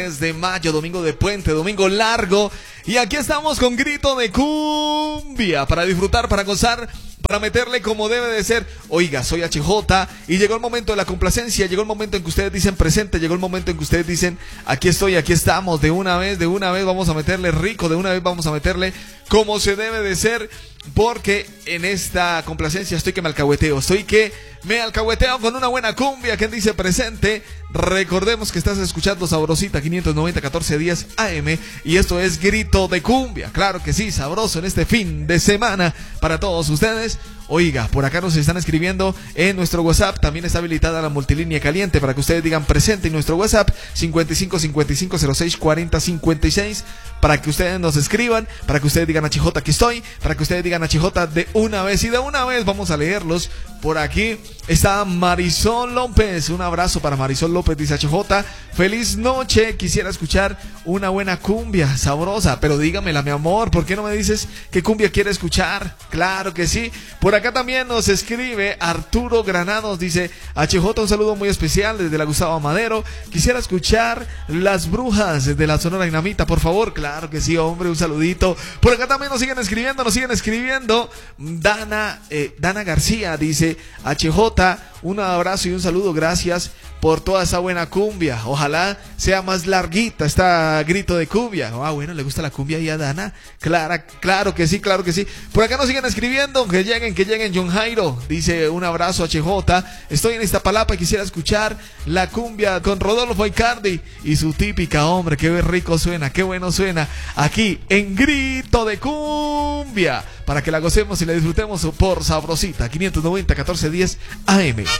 De mayo, domingo de puente, domingo largo, y aquí estamos con grito de cumbia para disfrutar, para gozar, para meterle como debe de ser. Oiga, soy HJ y llegó el momento de la complacencia, llegó el momento en que ustedes dicen presente, llegó el momento en que ustedes dicen aquí estoy, aquí estamos, de una vez vamos a meterle rico, de una vez vamos a meterle como se debe de ser, porque en esta complacencia estoy que me alcahueteo, con una buena cumbia. ¿Quién dice presente? Recordemos que estás escuchando Sabrosita 590 1410 AM y esto es Grito de Cumbia. Claro que sí, sabroso en este fin de semana para todos ustedes. Oiga, por acá nos están escribiendo en nuestro WhatsApp. También está habilitada la multilínea caliente para que ustedes digan presente en nuestro WhatsApp 55 55 06 40 56, para que ustedes nos escriban, para que ustedes digan HJ aquí estoy, para que ustedes digan HJ de una vez, y de una vez vamos a leerlos. Por aquí está Marisol López, un abrazo para Marisol López, dice HJ, feliz noche, quisiera escuchar una buena cumbia sabrosa, pero dígamela, mi amor, ¿por qué no me dices qué cumbia quiere escuchar? Claro que sí. Por acá también nos escribe Arturo Granados, dice HJ, un saludo muy especial desde la Gustavo Madero, quisiera escuchar Las Brujas de la Sonora Dinamita, por favor. Claro que sí, hombre, un saludito. Por acá también nos siguen escribiendo. Dana García dice HJ, un abrazo y un saludo, gracias por toda esa buena cumbia, ojalá sea más larguita esta grito de cumbia. Bueno, ¿le gusta la cumbia ahí a Dana? Claro que sí. Por acá nos siguen escribiendo, que lleguen. John Jairo dice un abrazo HJ, estoy en Iztapalapa y quisiera escuchar la cumbia con Rodolfo Icardi y su típica, hombre, qué rico suena, qué bueno suena aquí en Grito de Cumbia, para que la gocemos y la disfrutemos por Sabrosita 590 1410 AM.